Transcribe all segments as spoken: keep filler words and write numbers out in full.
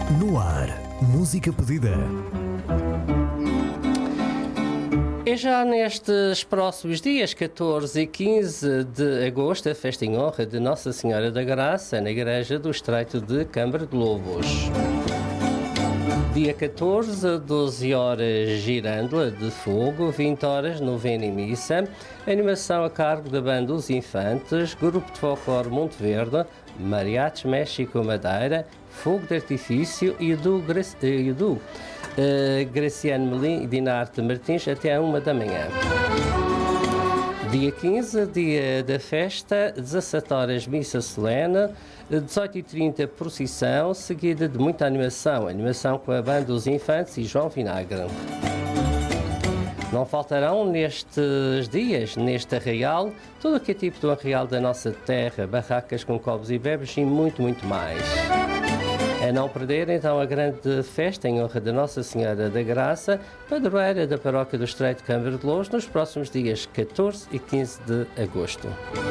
No ar, música pedida. É já nestes próximos dias, catorze e quinze de agosto, a festa em honra de Nossa Senhora da Graça na Igreja do Estreito de Câmara de Lobos. Dia catorze, doze horas, Girândola de Fogo, vinte horas, novena e missa, animação a cargo da Banda Os Infantes, Grupo de Folclore Monte Verde, Mariachis México Madeira, Fogo de Artifício e do, e do uh, Graciano Melim e Dinarte Martins até a uma da manhã. Dia quinze, dia da festa, dezassete horas, missa solene, dezoito e trinta, procissão, seguida de muita animação, animação com a Banda Os Infantes e João Vinagre. Não faltarão nestes dias, neste arraial, todo o que é tipo do arraial da nossa terra, barracas com copos e bebes e muito, muito mais. A não perder, então, a grande festa em honra da Nossa Senhora da Graça, padroeira da Paróquia do Estreito de Câmara de Lobos, nos próximos dias catorze e quinze de agosto.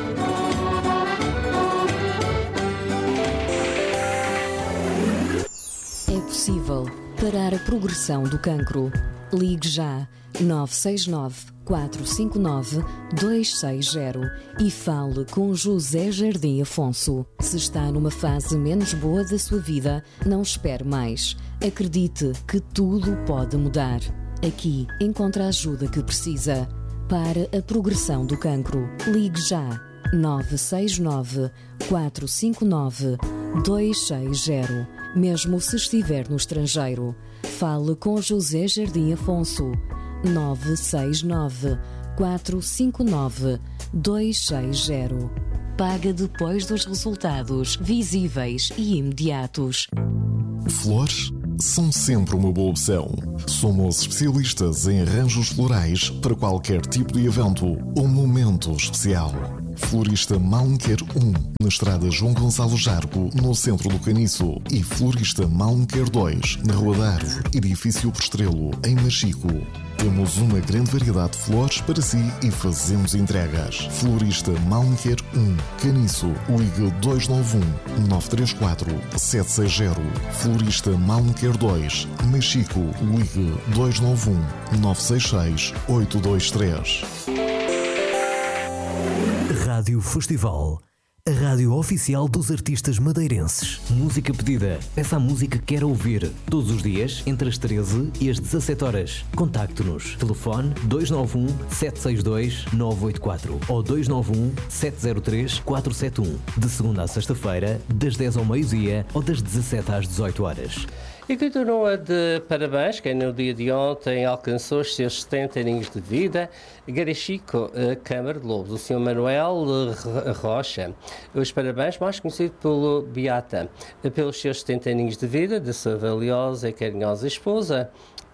É possível parar a progressão do cancro. Ligue já nove seis nove, quatro cinco nove, dois seis zero e fale com José Jardim Afonso. Se está numa fase menos boa da sua vida, não espere mais. Acredite que tudo pode mudar. Aqui encontra a ajuda que precisa. Para a progressão do cancro, ligue já nove seis nove, quatro cinco nove, dois seis zero. Mesmo se estiver no estrangeiro, fale com José Jardim Afonso. nove seis nove, quatro cinco nove, dois seis zero. Paga depois dos resultados visíveis e imediatos. Flores são sempre uma boa opção. Somos especialistas em arranjos florais para qualquer tipo de evento ou momento especial. Florista Malmequer um, na estrada João Gonçalo Jargo, no centro do Caniço, e Florista Malmequer dois, na Rua da Árvore, edifício por Estrelo, em Machico. Temos uma grande variedade de flores para si e fazemos entregas. Florista Malmequer um, Caniço, ligue dois nove um, nove três quatro, sete seis zero. Florista Malmequer dois, Machico, ligue dois nove um, nove seis seis, oito dois três. Rádio Festival, a rádio oficial dos artistas madeirenses. Música pedida. Peça a música que quer ouvir. Todos os dias, entre as treze e as dezassete horas. Contacte-nos. Telefone dois nove um, sete seis dois, nove oito quatro ou dois nove um, sete zero três, quatro sete um. De segunda a sexta-feira, das dez ao meio-dia ou das dezassete às dezoito horas. E continua de parabéns, quem no dia de ontem alcançou os seus setenta aninhos de vida, Garachico, Câmara de Lobos, o senhor Manuel Rocha. Os parabéns, mais conhecido pelo Beata, pelos seus setenta aninhos de vida, da sua valiosa e carinhosa esposa,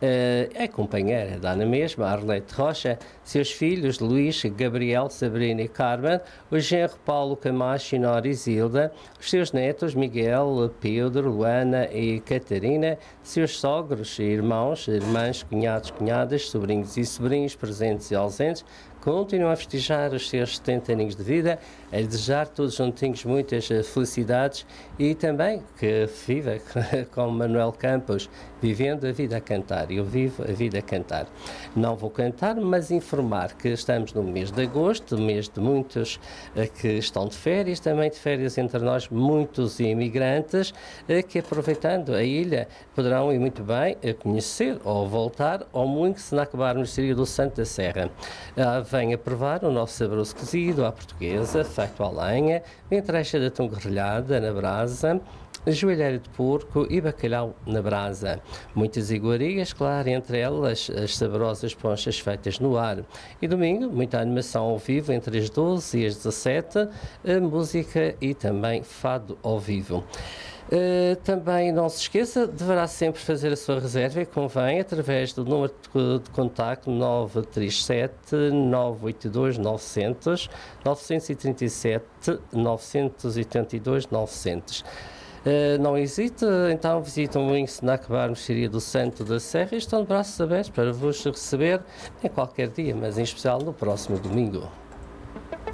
é companheira da Ana mesma, Arlete Rocha, seus filhos Luís, Gabriel, Sabrina e Carmen, o genro Paulo Camacho e Nora Isilda, os seus netos Miguel, Pedro, Luana e Catarina, seus sogros, irmãos, irmãs, cunhados, cunhadas, sobrinhos e sobrinhos, presentes e ausentes, continuam a festejar os seus setenta aninhos de vida, a desejar todos juntinhos muitas felicidades e também que viva como Manuel Campos, vivendo a vida a cantar. Eu vivo a vida a cantar. Não vou cantar, mas informar que estamos no mês de agosto, mês de muitos que estão de férias, também de férias entre nós muitos imigrantes que, aproveitando a ilha, poderão ir muito bem a conhecer ou voltar ao muito se não acabar no Círio do Santo da Serra. Venha provar o nosso saboroso cozido à portuguesa, feito à lenha, ventrecha de atum grelhada na brasa, joelheira de porco e bacalhau na brasa. Muitas iguarias, claro, entre elas as saborosas ponchas feitas no ar. E domingo, muita animação ao vivo entre as doze e as dezassete, a música e também fado ao vivo. Uh, também não se esqueça, deverá sempre fazer a sua reserva e convém através do número de, de contacto nove três sete, nove oito dois, nove zero zero, nove três sete, nove oito dois, nove zero zero. Uh, não hesite, então visita o Senac Bar Mexeria do Santo da Serra e estão de braços abertos para vos receber em qualquer dia, mas em especial no próximo domingo.